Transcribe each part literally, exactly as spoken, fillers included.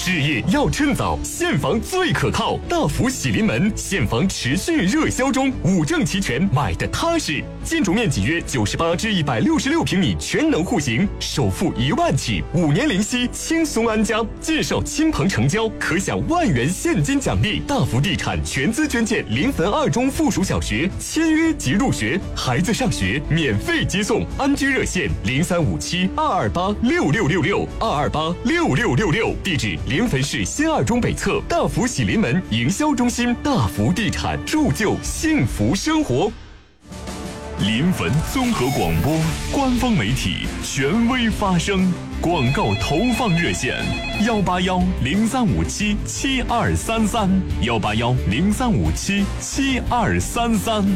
置业要趁早，现房最可靠。大福喜临门，现房持续热销中，五证齐全，买的踏实。建筑面积约九十八至一百六十六平米，全能户型，首付一万起，五年零息，轻松安家。介绍亲朋成交，可享万元现金奖励。大福地产全资捐建临汾二中附属小学，签约即入学，孩子上学免费接送。安居热线零三五七二二八六六六六二二八六六六六，地址临汾市新二中北侧大福喜临门营销中心。大福地产，铸就幸福生活。 临汾综合广播官方媒体，权威发声。广告投放热线：幺八幺零三五七七二三三，幺八幺零三五七七二三三。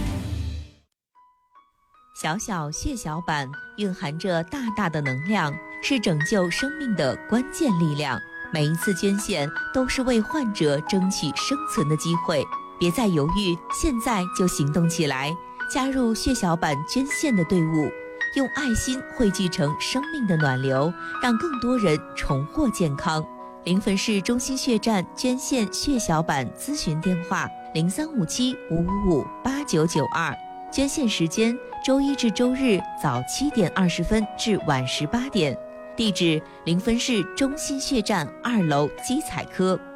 小小血小板蕴含着大大的能量，是拯救生命的关键力量。每一次捐献都是为患者争取生存的机会，别再犹豫，现在就行动起来，加入血小板捐献的队伍，用爱心汇聚成生命的暖流，让更多人重获健康。临汾市中心血站捐献血小板咨询电话：零三五七五五五八九九二，捐献时间周一至周日早七点二十分至晚十八点，地址临汾市中心血站二楼基彩科。